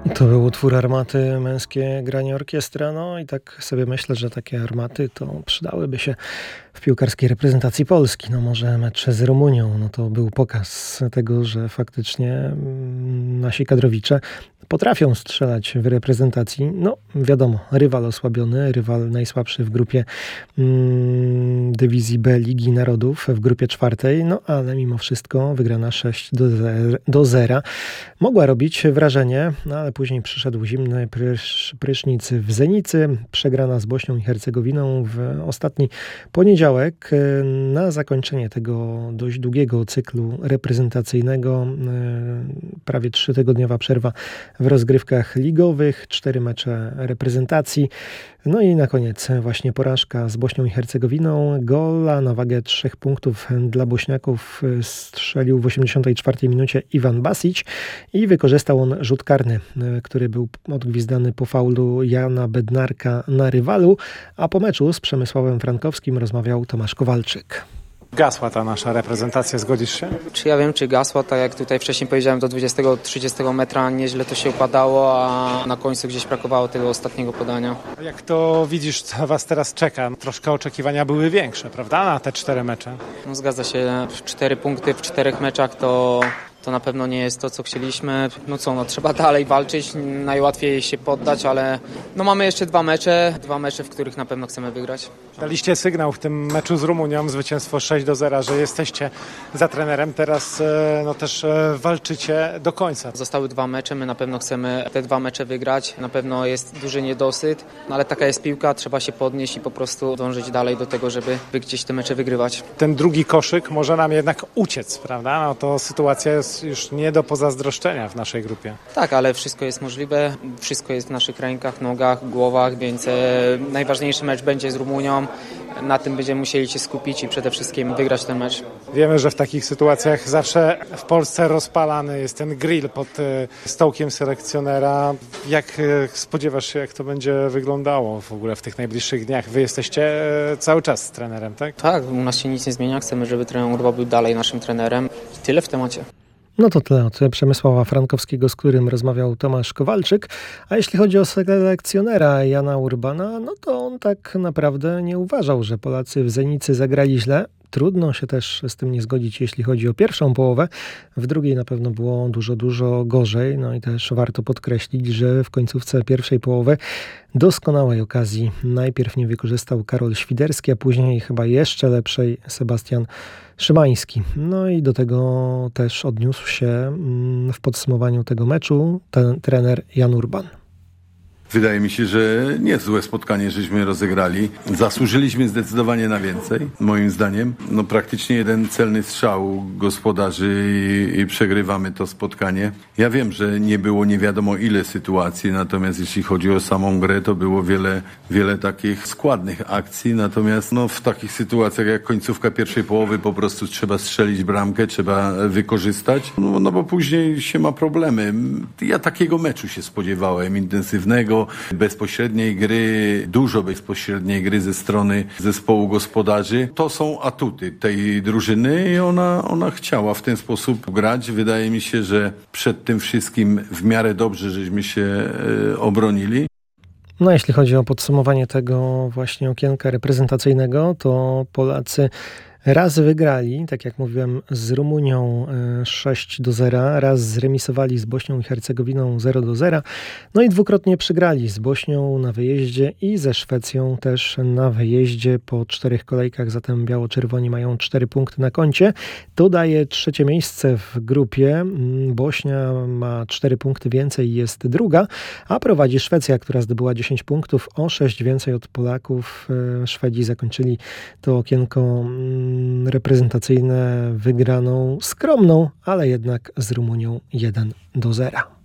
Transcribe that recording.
To był utwór Armaty, Męskie granie orkiestra. No i tak sobie myślę, że takie armaty to przydałyby się w piłkarskiej reprezentacji Polski. No może mecz z Rumunią, no to był pokaz tego, że faktycznie nasi kadrowicze potrafią strzelać w reprezentacji. No wiadomo, rywal osłabiony, rywal najsłabszy w grupie dywizji B Ligi Narodów, w grupie czwartej, no ale mimo wszystko wygrana 6-0. Mogła robić wrażenie, no ale później przyszedł zimny prysznic w Zenicy, przegrana z Bośnią i Hercegowiną w ostatni poniedziałek. Na zakończenie tego dość długiego cyklu reprezentacyjnego prawie 3-tygodniowa przerwa w rozgrywkach ligowych, 4 mecze reprezentacji. No i na koniec właśnie porażka z Bośnią i Hercegowiną. Gola na wagę 3 punktów dla Bośniaków strzelił w 84 minucie Ivan Basić i wykorzystał on rzut karny, który był odgwizdany po faulu Jana Bednarka na rywalu, a po meczu z Przemysławem Frankowskim rozmawiał Tomasz Kowalczyk. Gasła ta nasza reprezentacja, zgodzisz się? Czy ja wiem, czy gasła, tak jak tutaj wcześniej powiedziałem, do 20-30 metra nieźle to się układało, a na końcu gdzieś brakowało tego ostatniego podania. Jak to widzisz, co was teraz czeka? Troszkę oczekiwania były większe, prawda, na te 4 mecze? No, zgadza się, 4 punkty w 4 meczach to na pewno nie jest to, co chcieliśmy. Trzeba dalej walczyć, najłatwiej się poddać, ale mamy jeszcze 2 mecze, w których na pewno chcemy wygrać. Daliście sygnał w tym meczu z Rumunią, zwycięstwo 6-0, że jesteście za trenerem, teraz też walczycie do końca. Zostały 2 mecze, my na pewno chcemy te 2 mecze wygrać, na pewno jest duży niedosyt, ale taka jest piłka, trzeba się podnieść i po prostu dążyć dalej do tego, żeby gdzieś te mecze wygrywać. Ten drugi koszyk może nam jednak uciec, prawda? No to sytuacja jest już nie do pozazdroszczenia w naszej grupie. Tak, ale wszystko jest możliwe, wszystko jest w naszych rękach, nogach, głowach, więc najważniejszy mecz będzie z Rumunią. Na tym będziemy musieli się skupić i przede wszystkim wygrać ten mecz. Wiemy, że w takich sytuacjach zawsze w Polsce rozpalany jest ten grill pod stołkiem selekcjonera. Jak spodziewasz się, jak to będzie wyglądało w ogóle w tych najbliższych dniach? Wy jesteście cały czas z trenerem, tak? Tak, u nas się nic nie zmienia. Chcemy, żeby trener Urba był dalej naszym trenerem. I tyle w temacie. No to tyle od Przemysława Frankowskiego, z którym rozmawiał Tomasz Kowalczyk. A jeśli chodzi o selekcjonera Jana Urbana, no to on tak naprawdę nie uważał, że Polacy w Zenicy zagrali źle. Trudno się też z tym nie zgodzić, jeśli chodzi o pierwszą połowę. W drugiej na pewno było dużo gorzej. No i też warto podkreślić, że w końcówce pierwszej połowy doskonałej okazji najpierw nie wykorzystał Karol Świderski, a później chyba jeszcze lepszej Sebastian Szymański. No i do tego też odniósł się w podsumowaniu tego meczu ten trener Jan Urban. Wydaje mi się, że niezłe spotkanie żeśmy rozegrali. Zasłużyliśmy zdecydowanie na więcej, moim zdaniem. Praktycznie jeden celny strzał gospodarzy i przegrywamy to spotkanie. Ja wiem, że nie było nie wiadomo ile sytuacji, natomiast jeśli chodzi o samą grę, to było wiele takich składnych akcji. Natomiast w takich sytuacjach jak końcówka pierwszej połowy po prostu trzeba strzelić bramkę, trzeba wykorzystać, bo później się ma problemy. Ja takiego meczu się spodziewałem, intensywnego, bezpośredniej gry, dużo bezpośredniej gry ze strony zespołu gospodarzy. To są atuty tej drużyny i ona chciała w ten sposób grać. Wydaje mi się, że przed tym wszystkim w miarę dobrze żeśmy się obronili. No jeśli chodzi o podsumowanie tego właśnie okienka reprezentacyjnego, to Polacy raz wygrali, tak jak mówiłem, z Rumunią 6-0, raz zremisowali z Bośnią i Hercegowiną 0-0, no i dwukrotnie przegrali z Bośnią na wyjeździe i ze Szwecją też na wyjeździe po 4 kolejkach, zatem biało-czerwoni mają 4 punkty na koncie. To daje 3. miejsce w grupie. Bośnia ma 4 punkty więcej i jest druga, a prowadzi Szwecja, która zdobyła 10 punktów, o 6 więcej od Polaków. Szwedzi zakończyli to okienko reprezentacyjne wygraną skromną, ale jednak z Rumunią 1-0.